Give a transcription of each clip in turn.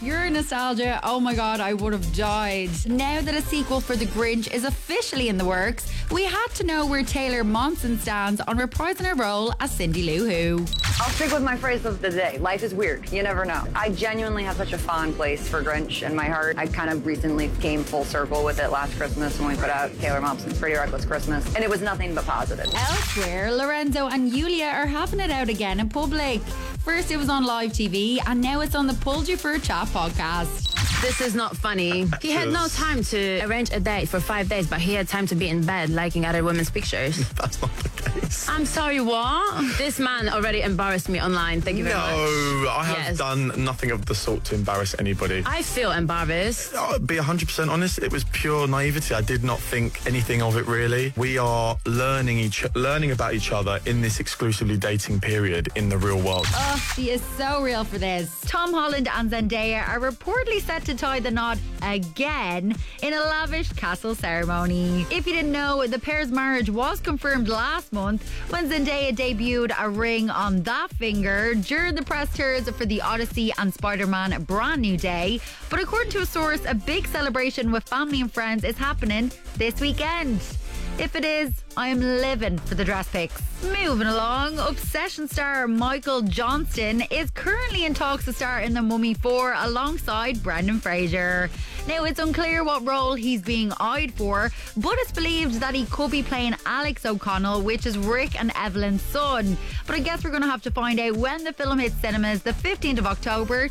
Your nostalgia, oh my god, I would have died. Now that a sequel for The Grinch is officially in the works, we had to know where Taylor Momsen stands on reprising her role as Cindy Lou Who. I'll stick with my phrase of the day. Life is weird. You never know. I genuinely have such a fond place for Grinch in my heart. I kind of recently came full circle with it last Christmas when we put out Taylor Momsen's Pretty Reckless Christmas, and it was nothing but positive. Elsewhere, Lorenzo and Yulia are having it out again in public. First it was on live TV, and now it's on the Pulled You for a Chat podcast. This is not funny. He had no time to arrange a date for 5 days, but he had time to be in bed liking other women's pictures. That's not the case. I'm sorry, what? This man already embarrassed me online. Thank you very much. No, I have done nothing of the sort to embarrass anybody. I feel embarrassed. I'll be 100% honest, it was pure naivety. I did not think anything of it, really. We are learning about each other in this exclusively dating period in the real world. Oh, she is so real for this. Tom Holland and Zendaya are reportedly set to tie the knot again in a lavish castle ceremony. If you didn't know, the pair's marriage was confirmed last month when Zendaya debuted a ring on that finger during the press tours for the Odyssey and Spider-Man Brand New Day. But according to a source, a big celebration with family and friends is happening this weekend. If it is, I am living for the dress pics. Moving along, Obsession star Michael Johnston is currently in talks to star in The Mummy 4 alongside Brendan Fraser. Now, it's unclear what role he's being eyed for, but it's believed that he could be playing Alex O'Connell, which is Rick and Evelyn's son. But I guess we're going to have to find out when the film hits cinemas the 15th of October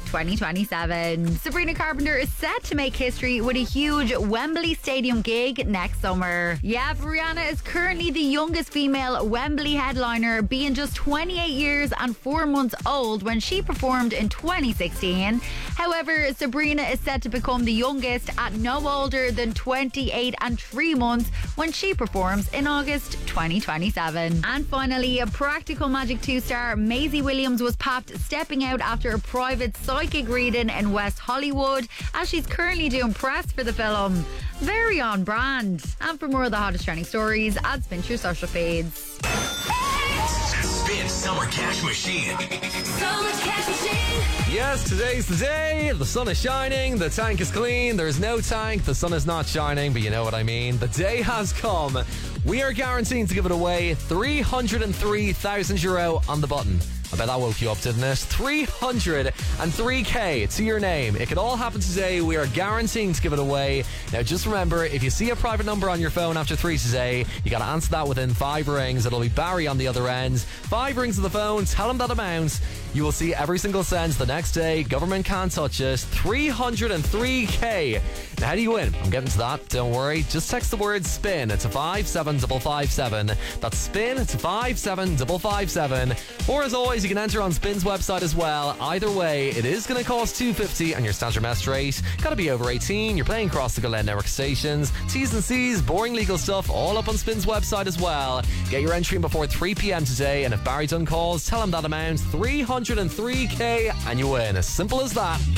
2027. Sabrina Carpenter is set to make history with a huge Wembley Stadium gig next summer. Yeah, Rihanna is currently the youngest female Wembley headliner, being just 28 years and 4 months old when she performed in 2016. However, Sabrina is set to become the youngest at no older than 28 and 3 months when she performs in August 2027. And finally, a Practical Magic 2 star Maisie Williams was popped stepping out after a private psychic reading in West Hollywood, as she's currently doing press for the film. Very on brand. And for more of the hottest trending stories, add Spin to your social feeds. Spin Summer Cash Machine. Summer Cash Machine. Yes, today's the day. The sun is shining. The tank is clean. There's no tank. The sun is not shining, but you know what I mean. The day has come. We are guaranteed to give it away. €303,000 on the button. I bet that woke you up, didn't it? 303k to your name. It could all happen today. We are guaranteeing to give it away. Now, just remember, if you see a private number on your phone after 3 today, you got to answer that within 5 rings. It'll be Barry on the other end. 5 rings of the phone. Tell him that amount. You will see every single cent the next day. Government can't touch it. 303k. Now, how do you win? I'm getting to that. Don't worry. Just text the word SPIN to 57557. That's SPIN to 57557. Or as always, you can enter on Spin's website as well. Either way, it is going to cost $2.50 and your standard mess rate. Got to be over 18. You're playing across the Glen Network stations. T's and C's, boring legal stuff, all up on Spin's website as well. Get your entry in before 3 p.m. today, and if Barry Dunn calls, tell him that amount, 303k, and you win. As simple as that.